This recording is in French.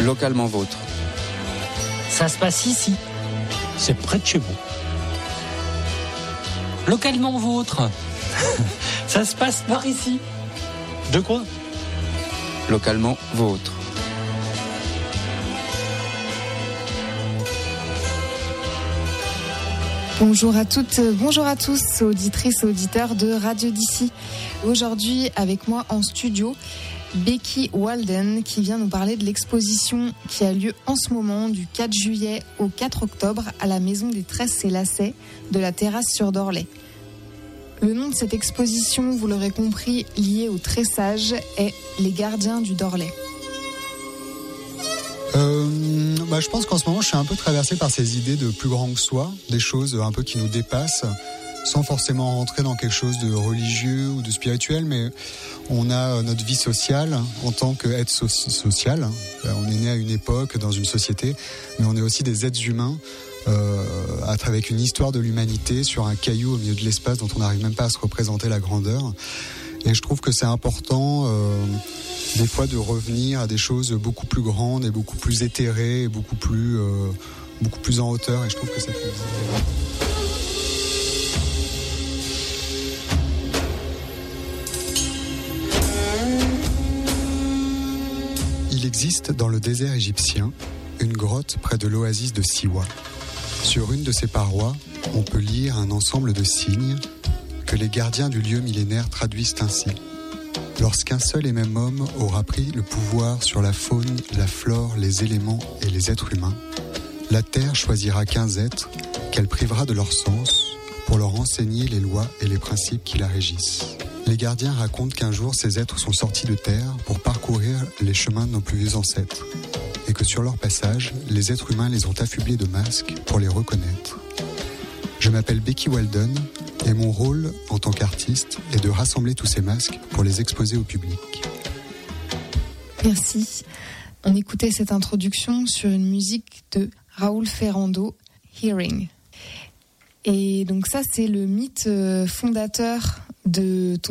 Localement vôtre. Ça se passe ici. C'est près de chez vous. Localement vôtre. Ça se passe par ici. De quoi ? Localement vôtre. Bonjour à toutes, bonjour à tous, auditrices et auditeurs de Radio d'ici. Aujourd'hui, avec moi en studio, Becky Walden qui vient nous parler de l'exposition qui a lieu en ce moment du 4 juillet au 4 octobre à la Maison des Tresses et Lacets de la Terrasse sur Dorlay. Le nom de cette exposition, vous l'aurez compris, lié au tressage, est Les Gardiens du Dorlay. Je pense qu'en ce moment, je suis un peu traversé par ces idées de plus grand que soi, des choses un peu qui nous dépassent, sans forcément rentrer dans quelque chose de religieux ou de spirituel, mais on a notre vie sociale en tant qu'être social. On est né à une époque, dans une société, mais on est aussi des êtres humains avec une histoire de l'humanité sur un caillou au milieu de l'espace dont on n'arrive même pas à se représenter la grandeur. Et je trouve que c'est important des fois de revenir à des choses beaucoup plus grandes et beaucoup plus éthérées et beaucoup plus en hauteur, et je trouve que c'est très bien. Il existe dans le désert égyptien une grotte près de l'oasis de Siwa. Sur une de ses parois, on peut lire un ensemble de signes que les gardiens du lieu millénaire traduisent ainsi. Lorsqu'un seul et même homme aura pris le pouvoir sur la faune, la flore, les éléments et les êtres humains, la Terre choisira 15 êtres qu'elle privera de leur sens pour leur enseigner les lois et les principes qui la régissent. Les gardiens racontent qu'un jour ces êtres sont sortis de Terre pour parcourir les chemins de nos plus vieux ancêtres et que sur leur passage, les êtres humains les ont affublés de masques pour les reconnaître. Je m'appelle Becky Walden et mon rôle en tant qu'artiste est de rassembler tous ces masques pour les exposer au public. Merci. On écoutait cette introduction sur une musique de Raoul Ferrando, Hearing. Et donc ça, c'est le mythe fondateur de ton